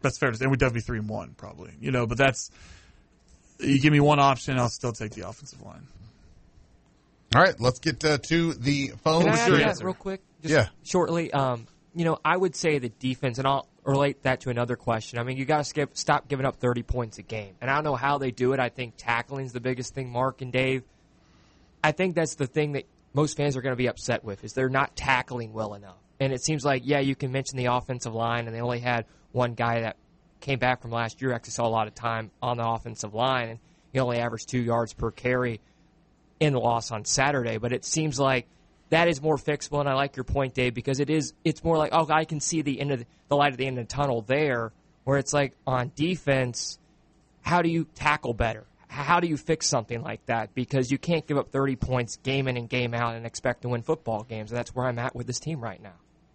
That's fair to say. And we'd definitely be 3-1 probably. But that's you give me one option, I'll still take the offensive line. All right, let's get to the phone. Can I add that real quick? Just shortly. I would say the defense, and I'll relate that to another question. I mean, you got to stop giving up 30 points a game. And I don't know how they do it. I think tackling is the biggest thing, Mark and Dave. I think that's the thing that most fans are going to be upset with, is they're not tackling well enough. And it seems like, you can mention the offensive line, and they only had one guy that came back from last year, actually saw a lot of time on the offensive line, and he only averaged 2 yards per carry in the loss on Saturday. But it seems like that is more fixable, and I like your point, Dave, because it's more like, I can see the light at the end of the tunnel there, where it's like on defense, how do you tackle better? How do you fix something like that? Because you can't give up 30 points game in and game out and expect to win football games, and that's where I'm at with this team right now.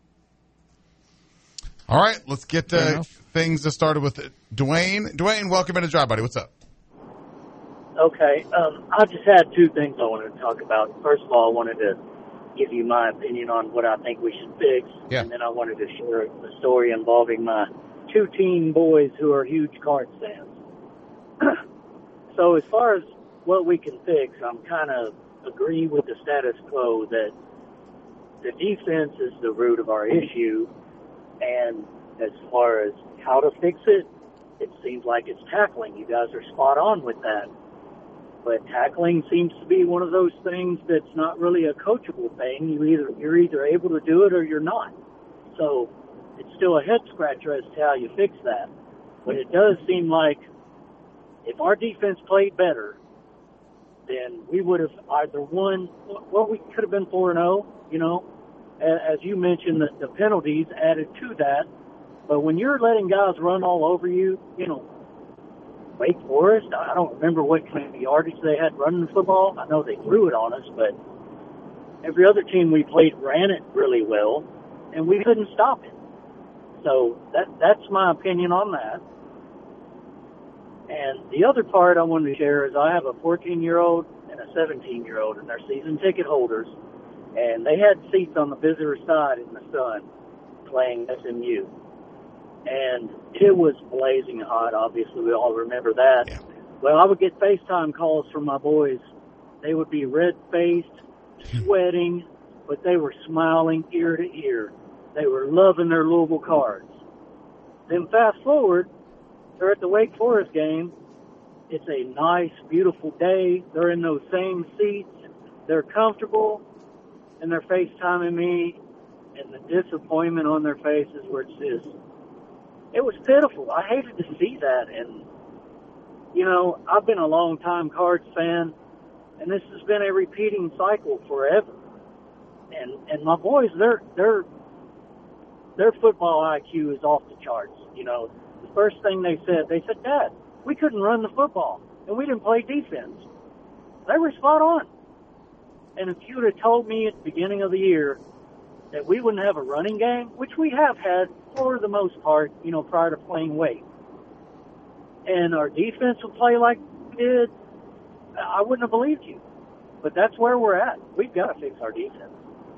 All right, let's get things started with Dwayne. Dwayne, welcome into Drive Buddy. What's up? Okay, I just had two things I wanted to talk about. First of all, I wanted to give you my opinion on what I think we should fix, and then I wanted to share a story involving my two teen boys who are huge Cards fans. So as far as what we can fix, I'm kind of agree with the status quo that the defense is the root of our issue, and as far as how to fix it, it seems like it's tackling. You guys are spot on with that. But tackling seems to be one of those things that's not really a coachable thing. You're either able to do it or you're not. So it's still a head scratcher as to how you fix that. But it does seem like if our defense played better, then we would have either won. Well, we could have been 4-0. As you mentioned, the penalties added to that. But when you're letting guys run all over you, Wake Forest, I don't remember what kind of yardage they had running the football. I know they threw it on us, but every other team we played ran it really well, and we couldn't stop it. So that's my opinion on that. And the other part I wanted to share is I have a 14-year-old and a 17-year-old, and they're season ticket holders, and they had seats on the visitor side in the sun playing SMU. And it was blazing hot. Obviously, we all remember that. Yeah. Well, I would get FaceTime calls from my boys. They would be red-faced, sweating, but they were smiling ear to ear. They were loving their Louisville Cards. Then fast forward, they're at the Wake Forest game. It's a nice, beautiful day. They're in those same seats. They're comfortable, and they're FaceTiming me, and the disappointment on their faces where it's just, it was pitiful. I hated to see that. And, I've been a long-time Cards fan, and this has been a repeating cycle forever. And my boys, their football IQ is off the charts. The first thing they said, Dad, we couldn't run the football, and we didn't play defense. They were spot on. And if you would have told me at the beginning of the year that we wouldn't have a running game, which we have had for the most part, prior to playing Wake, and our defense would play like we did, I wouldn't have believed you. But that's where we're at. We've got to fix our defense.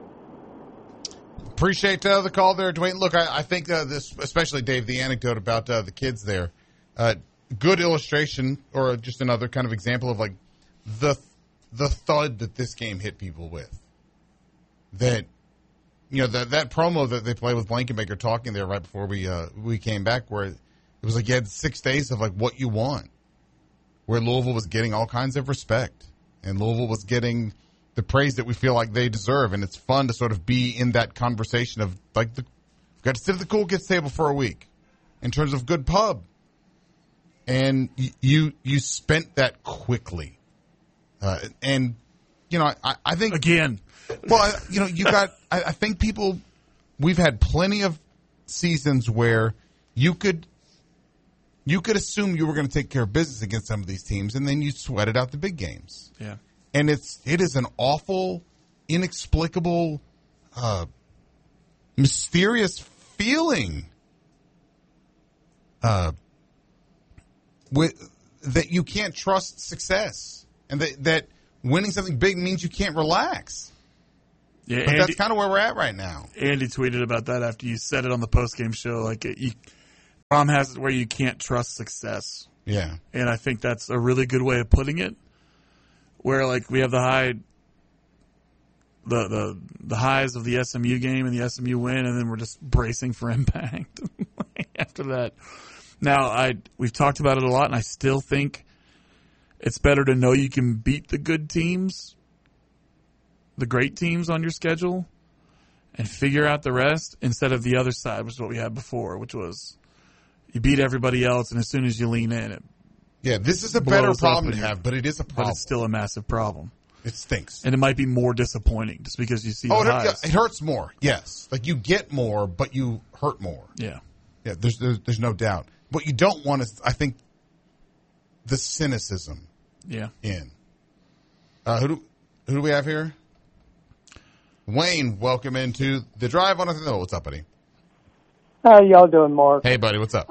Appreciate the call there, Dwayne. Look, I think this, especially Dave, the anecdote about the kids there, good illustration, or just another kind of example of like the thud that this game hit people with. That that promo that they played with Blankenbaker talking there right before we came back, where it was like you had 6 days of like what you want, where Louisville was getting all kinds of respect, and Louisville was getting the praise that we feel like they deserve, and it's fun to sort of be in that conversation of like we've got to sit at the cool kids table for a week in terms of good pub, and you spent that quickly, and I think again. Well, you got. I think we've had plenty of seasons where you could assume you were going to take care of business against some of these teams, and then you sweated out the big games. Yeah, and it is an awful, inexplicable, mysterious feeling that you can't trust success, and that winning something big means you can't relax. Yeah, but that's kind of where we're at right now. Andy tweeted about that after you said it on the postgame show. Like Problem has it where you can't trust success. Yeah. And I think that's a really good way of putting it. Where like we have the highs of the SMU game and the SMU win, and then we're just bracing for impact after that. Now we've talked about it a lot, and I still think it's better to know you can beat the good teams, the great teams on your schedule, and figure out the rest instead of the other side, which is what we had before, which was you beat everybody else, and as soon as you lean in, this is a better problem to have, but it is a problem. But it's still a massive problem. It stinks. And it might be more disappointing just because you see the highs. It hurts more, yes. Like you get more, but you hurt more. Yeah. Yeah, there's no doubt. What you don't want is, I think, the cynicism in. Who do we have here? Wayne, welcome into the drive on a... Oh, what's up, buddy? How y'all doing, Mark? Hey, buddy, what's up?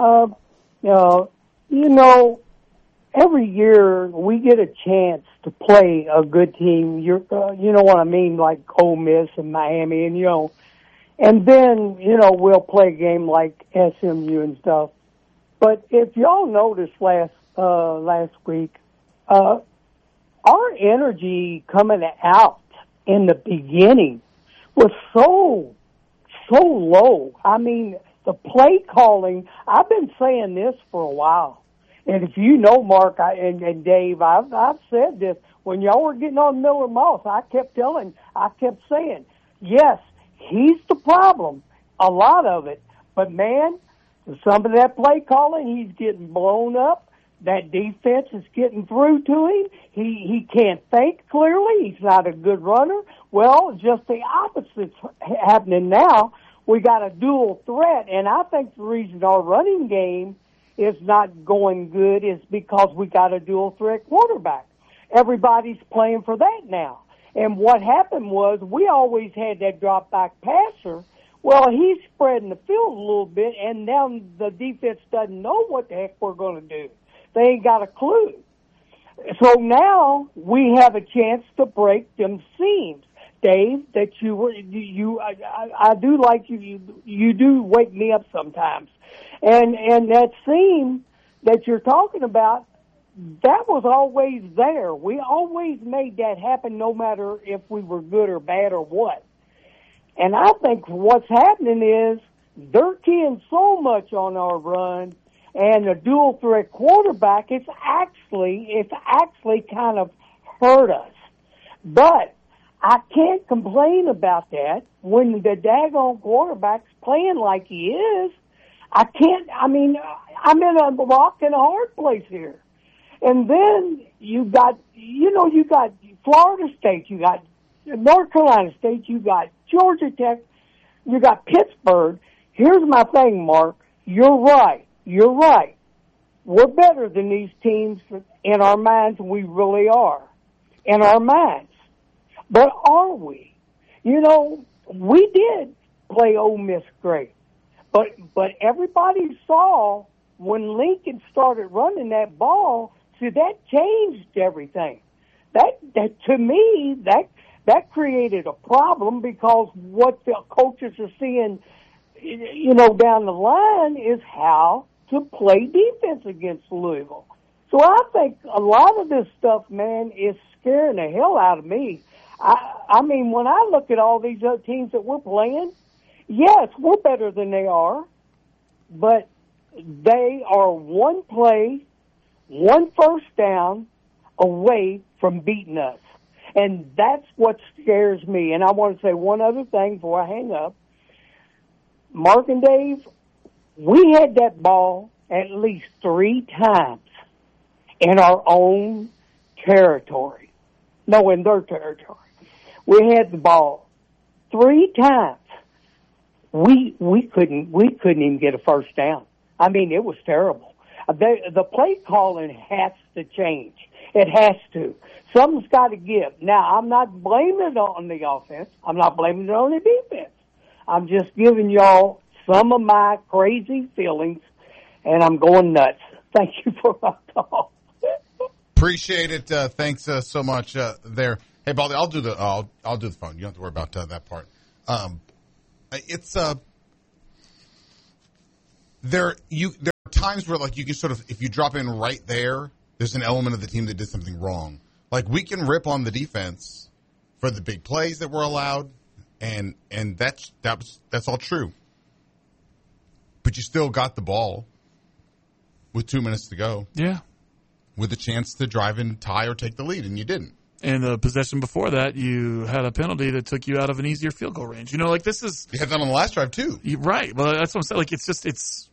Every year we get a chance to play a good team. You know what I mean, like Ole Miss and Miami, and then we'll play a game like SMU and stuff. But if y'all noticed last week, our energy coming out in the beginning was so low. I mean, the play calling. Kept been saying this for a while. And if you know, Mark and Dave, I've said this. When y'all were getting on Miller Moss, I kept saying, yes, he's the problem, a lot of it. But, man, some of that play calling, he's getting blown up. That defense is getting through to him. He can't think clearly. He's not a good runner. Well, just the opposite's happening now. We got a dual threat, and I think the reason our running game is not going good is because we got a dual threat quarterback. Everybody's playing for that now. And what happened was we always had that drop back passer. Well, he's spreading the field a little bit, and now the defense doesn't know what the heck we're going to do. They ain't got a clue. So now we have a chance to break them seams. Dave, that I do like you do wake me up sometimes. And that seam that you're talking about, that was always there. We always made that happen no matter if we were good or bad or what. And I think what's happening is they're keying so much on our run and a dual threat quarterback, it's actually kind of hurt us. But I can't complain about that when the daggone quarterback's playing like he is. I'm in a rock and a hard place here. And then you got Florida State, you got North Carolina State, you got Georgia Tech, you got Pittsburgh. Here's my thing, Mark. You're right. We're better than these teams in our minds. We really are. In our minds. But are we? We did play Ole Miss great. But everybody saw when Lincoln started running that ball, see, that changed everything. That to me, that created a problem because what the coaches are seeing, down the line is how to play defense against Louisville. So I think a lot of this stuff, man, is scaring the hell out of me. I mean, when I look at all these other teams that we're playing, yes, we're better than they are, but they are one play, one first down away from beating us. And that's what scares me. And I want to say one other thing before I hang up. Mark and Dave, we had that ball at least 3 times in our own territory. No, in their territory. We had the ball 3 times. We couldn't even get a first down. I mean, it was terrible. The play calling has to change. It has to. Something's got to give. Now, I'm not blaming it on the offense. I'm not blaming it on the defense. I'm just giving y'all some of my crazy feelings, and I'm going nuts. Thank you for my talk. Appreciate it. Thanks so much there. Hey, Baldy, I'll do the phone. You don't have to worry about that part. It's there are times where like you can sort of, if you drop in right there's an element of the team that did something wrong. Like we can rip on the defense for the big plays that were allowed, and that's all true. But you still got the ball with 2 minutes to go. Yeah. With a chance to drive and tie or take the lead, and you didn't. And the possession before that, you had a penalty that took you out of an easier field goal range. You know, like this is... You had that on the last drive, too. Right. Well, that's what I'm saying. Like, it's...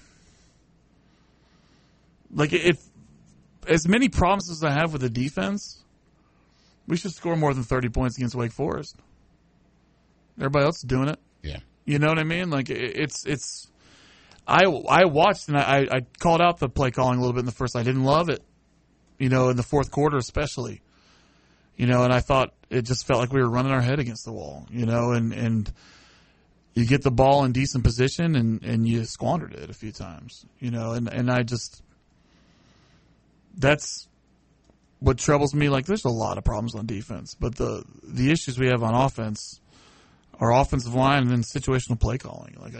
Like, if... As many problems as I have with the defense, we should score more than 30 points against Wake Forest. Everybody else is doing it. Yeah. You know what I mean? Like, it's... I watched and I called out the play calling a little bit in the first. I didn't love it, you know, in the fourth quarter especially, you know, and I thought it just felt like we were running our head against the wall, you know, and you get the ball in decent position and you squandered it a few times, you know, and I just, that's what troubles me. Like there's a lot of problems on defense, but the issues we have on offense are offensive line and then situational play calling. Like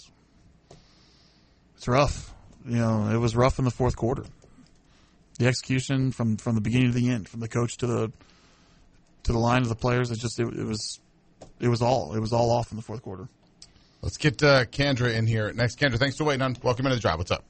it's rough. You know, it was rough in the fourth quarter. The execution from the beginning to the end, from the coach to the line of the players, it was all off in the fourth quarter. Let's get Kendra in here next. Kendra, thanks for waiting on. Welcome into the drive. What's up?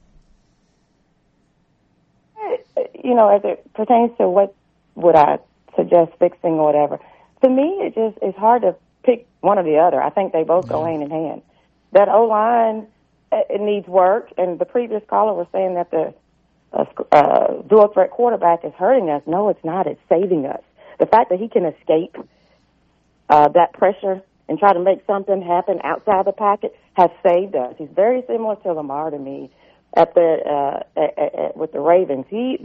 You know, as it pertains to what would I suggest fixing or whatever, to me it's hard to pick one or the other. I think they both go hand in hand. That O-line, it needs work, and the previous caller was saying that the dual threat quarterback is hurting us. No, it's not. It's saving us. The fact that he can escape that pressure and try to make something happen outside the pocket has saved us. He's very similar to Lamar to me with the Ravens.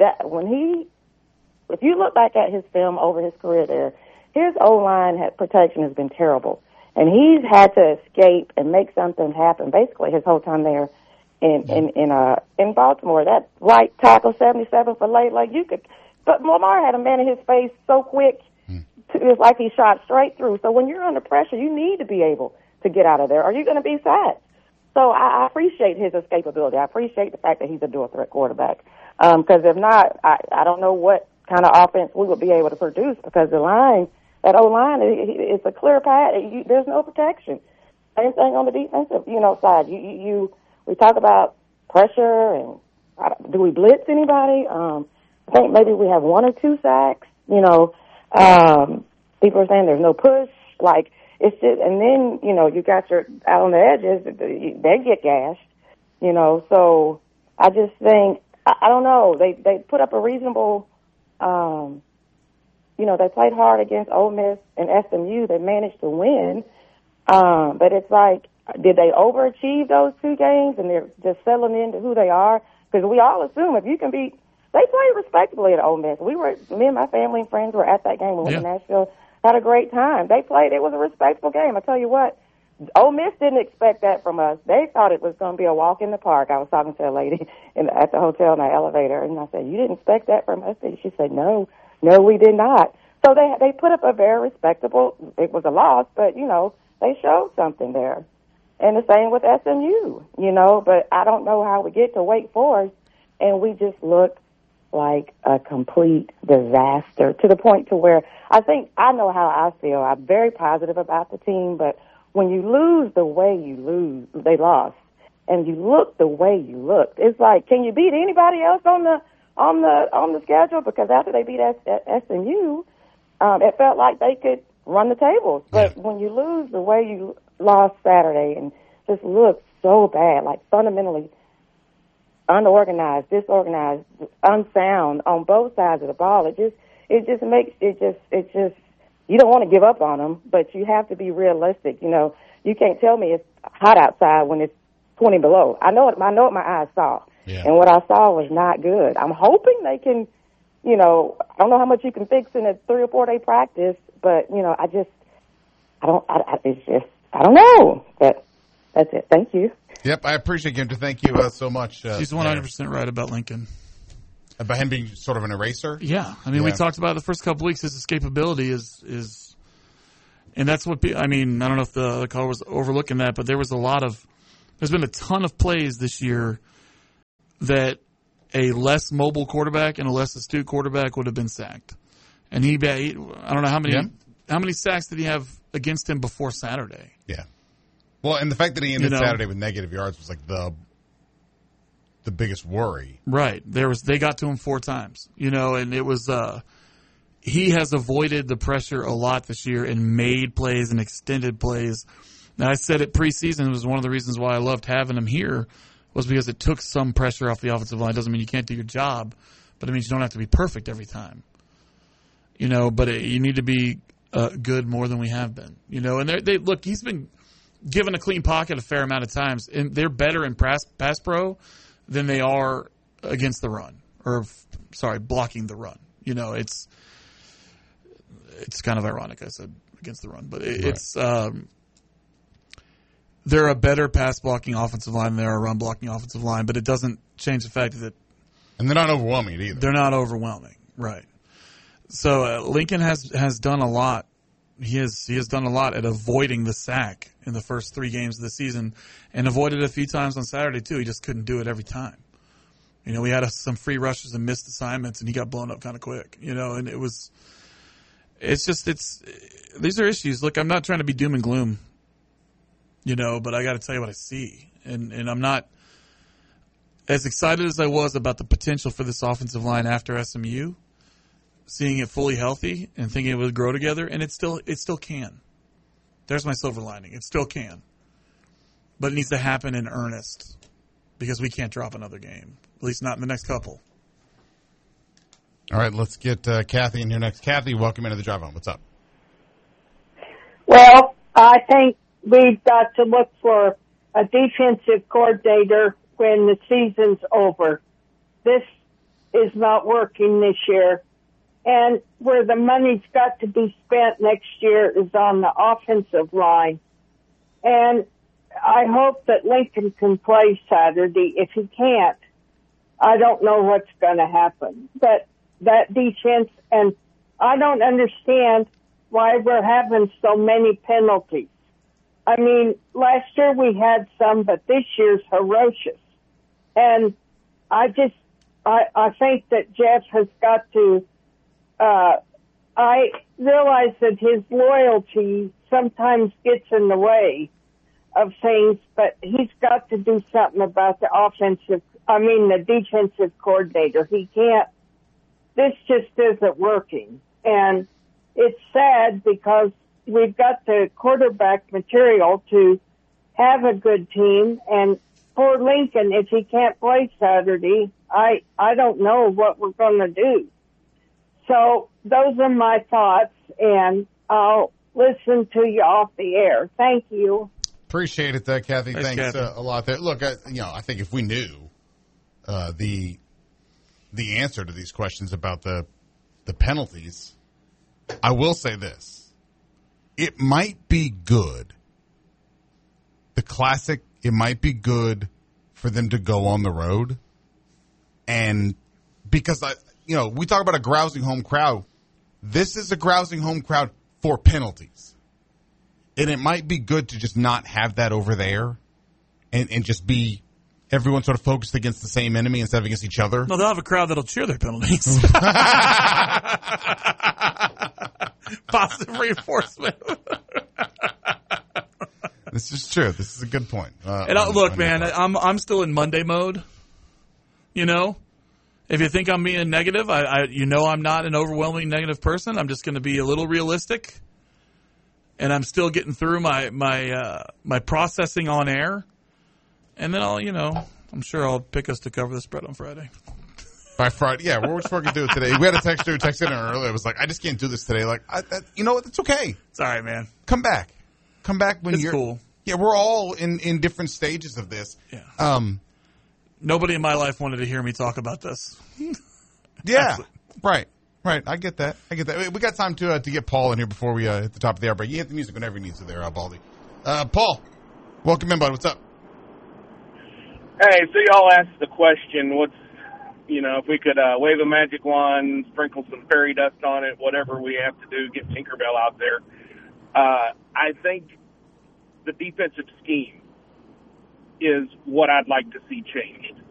If you look back at his film over his career there, his O-line protection has been terrible. And he's had to escape and make something happen basically his whole time there in Baltimore. That right tackle 77 for late, like you could, but Lamar had a man in his face so quick, it was like he shot straight through. So when you're under pressure, you need to be able to get out of there, or you're going to be sacked. So I appreciate his escapability. I appreciate the fact that he's a dual threat quarterback. Because if not, I don't know what kind of offense we would be able to produce, because the line. That O-line, it's a clear path. There's no protection. Same thing on the defensive, side. We talk about pressure and do we blitz anybody? I think maybe we have 1 or 2 sacks. People are saying there's no push. Like it's just, and then you got your out on the edges. They get gashed. So I just think I don't know. They put up a reasonable. They played hard against Ole Miss and SMU. They managed to win. But it's like, did they overachieve those 2 games and they're just settling into who they are? Because we all assume if you can beat, they played respectably at Ole Miss. Me and my family and friends were at that game. We went to Nashville, had a great time. They played, it was a respectable game. I tell you what, Ole Miss didn't expect that from us. They thought it was going to be a walk in the park. I was talking to a lady at the hotel in the elevator, and I said, "You didn't expect that from us?" And she said, No, we did not. So they put up a very respectable, it was a loss, but, they showed something there. And the same with SMU, but I don't know how we get to Wake Forest, and we just look like a complete disaster to the point to where I know how I feel. I'm very positive about the team, but when you lose the way they lost, and you look the way you looked, it's like, can you beat anybody else on the schedule? Because after they beat SMU, it felt like they could run the tables. But when you lose the way you lost Saturday and just look so bad, like fundamentally unorganized, disorganized, unsound on both sides of the ball, it just makes you don't want to give up on them, but you have to be realistic. You can't tell me it's hot outside when it's 20 below. I know what my eyes saw. Yeah. And what I saw was not good. I'm hoping they can, I don't know how much you can fix in a 3 or 4 day practice, but, I don't know. But that's it. Thank you. Yep, I appreciate you. Thank you so much. She's 100% right about Lincoln. About him being sort of an eraser? Yeah. I mean, we talked about it the first couple weeks. His escapability is, and that's what, I don't know if the caller was overlooking that, but there was a lot of There's been a ton of plays this year that a less mobile quarterback and a less astute quarterback would have been sacked. And I don't know how many sacks did he have against him before Saturday? Yeah. Well, and the fact that he ended Saturday with negative yards was like the biggest worry. Right. They got to him 4 times. And it was he has avoided the pressure a lot this year and made plays and extended plays. And I said it preseason, it was one of the reasons why I loved having him here, was because it took some pressure off the offensive line. Doesn't mean you can't do your job, but it means you don't have to be perfect every time. But you need to be good more than we have been. And look, he's been given a clean pocket a fair amount of times, and they're better in pass pro than they are against the run, blocking the run. It's kind of ironic I said against the run, but it's they're a better pass blocking offensive line than they are a run blocking offensive line, but it doesn't change the fact that. And they're not overwhelming either. They're not overwhelming, right? So Lincoln has done a lot. He has done a lot at avoiding the sack in the first 3 games of the season, and avoided it a few times on Saturday too. He just couldn't do it every time. We had some free rushes and missed assignments, and he got blown up kind of quick. And these are issues. Look, I'm not trying to be doom and gloom. But I got to tell you what I see, and I'm not as excited as I was about the potential for this offensive line after SMU. Seeing it fully healthy and thinking it would grow together, and it still can. There's my silver lining. It still can. But it needs to happen in earnest because we can't drop another game, at least not in the next couple. All right, let's get Kathy in here next. Kathy, welcome into the Drive On. What's up? Well, I think we've got to look for a defensive coordinator when the season's over. This is not working this year. And where the money's got to be spent next year is on the offensive line. And I hope that Lincoln can play Saturday. If he can't, I don't know what's going to happen. But that defense, and I don't understand why we're having so many penalties. I mean, last year we had some, but this year's ferocious. And I think that Jeff has got to, I realize that his loyalty sometimes gets in the way of things, but he's got to do something about the defensive coordinator. He can't, this just isn't working. And it's sad because we've got the quarterback material to have a good team, and for Lincoln, if he can't play Saturday, I don't know what we're going to do. So those are my thoughts, and I'll listen to you off the air. Thank you. Appreciate it, Kathy. Thanks a lot there. Look, I think if we knew the answer to these questions about the penalties, I will say this. It might be good. The classic, it might be good for them to go on the road. And because we talk about a grousing home crowd. This is a grousing home crowd for penalties. And it might be good to just not have that over there and just be everyone sort of focused against the same enemy instead of against each other. No, they'll have a crowd that'll cheer their penalties. Positive reinforcement. This is true. This is a good point. Look, man, I'm still in Monday mode. If you think I'm being negative, I'm not an overwhelming negative person. I'm just going to be a little realistic, and I'm still getting through my processing on air, and then I'm sure I'll pick us to cover the spread on Friday. By Friday, yeah, we're just going to do it today. We had a texter who texted in earlier. It was like, I just can't do this today. Like, you know what? It's okay. It's all right, man. Come back when you're cool. Yeah, we're all in different stages of this. Yeah. Nobody in my life wanted to hear me talk about this. Yeah, right. I get that. We got time to get Paul in here before we hit the top of the hour break. You hit the music whenever you need to there, Baldy. Paul, welcome in, bud. What's up? Hey, so y'all asked the question, if we could wave a magic wand, sprinkle some fairy dust on it, whatever we have to do, get Tinkerbell out there. I think the defensive scheme is what I'd like to see changed.